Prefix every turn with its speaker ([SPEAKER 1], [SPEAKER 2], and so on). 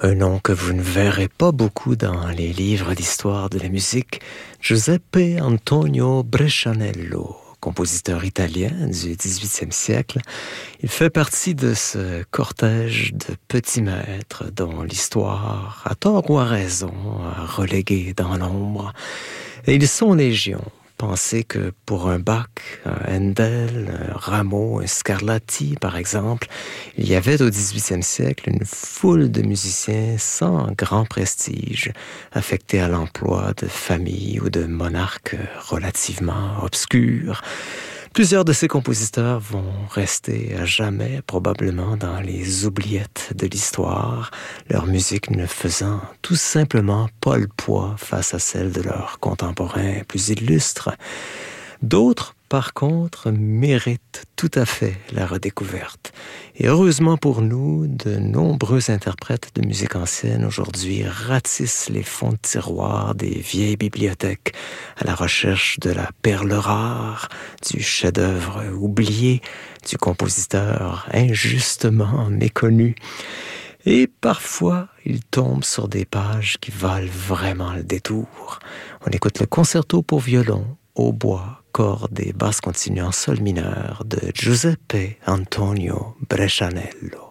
[SPEAKER 1] Un nom que vous ne verrez pas beaucoup dans les livres d'histoire de la musique, Giuseppe Antonio Brescianello, compositeur italien du XVIIIe siècle. Il fait partie de ce cortège de petits maîtres dont l'histoire, à tort ou à raison, a relégué dans l'ombre. Et ils sont légion. Pensez que pour un Bach, un Handel, un Rameau, un Scarlatti, par exemple, il y avait au XVIIIe siècle une foule de musiciens sans grand prestige, affectés à l'emploi de familles ou de monarques relativement obscurs. Plusieurs de ces compositeurs vont rester à jamais, probablement dans les oubliettes de l'histoire, leur musique ne faisant tout simplement pas le poids face à celle de leurs contemporains plus illustres. D'autres, par contre, méritent tout à fait la redécouverte. Et heureusement pour nous, de nombreux interprètes de musique ancienne aujourd'hui ratissent les fonds de tiroir des vieilles bibliothèques à la recherche de la perle rare, du chef-d'œuvre oublié, du compositeur injustement méconnu. Et parfois, ils tombent sur des pages qui valent vraiment le détour. On écoute le concerto pour violon, hautbois, cordes et basses continues en sol mineur de Giuseppe Antonio Brescianello.